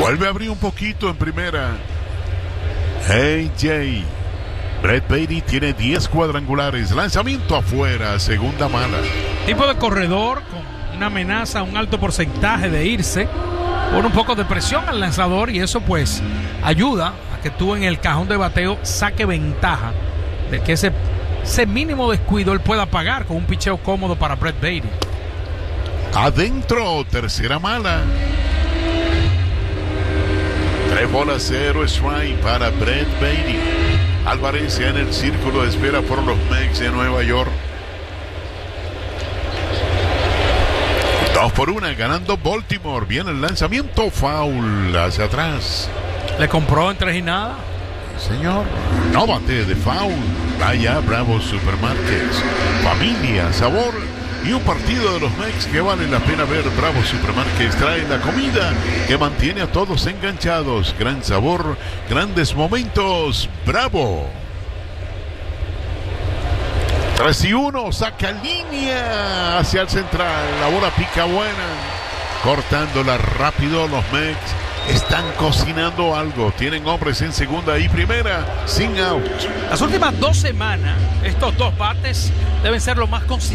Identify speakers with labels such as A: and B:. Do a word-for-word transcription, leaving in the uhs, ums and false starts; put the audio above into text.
A: Vuelve a abrir un poquito en primera. Hey Jay. Brett Baty tiene diez cuadrangulares. Lanzamiento afuera, segunda mala.
B: Tipo de corredor con una amenaza, un alto porcentaje de irse. Pone un poco de presión al lanzador y eso pues ayuda a que tú en el cajón de bateo saque ventaja de que ese, ese mínimo descuido él pueda pagar con un picheo cómodo para Brett Baty.
A: Adentro, tercera mala. Tres bolas, cero strike para Brett Baty. Álvarez ya en el círculo de espera por los Mets de Nueva York. Dos por una, ganando Baltimore. Viene el lanzamiento, foul hacia atrás.
B: ¿Le compró en tres y nada?
A: Señor, no bate de foul. Vaya Bravo Supermarkets. Familia, sabor y un partido de los Mets que vale la pena ver. Bravo Supermarkets trae la comida que mantiene a todos enganchados. Gran sabor, grandes momentos. Bravo. tres y uno, saca línea hacia el central. La bola pica buena. Cortándola rápido, los Mets están cocinando algo. Tienen hombres en segunda y primera, sin out.
B: Las últimas dos semanas, estos dos bates deben ser los más consistentes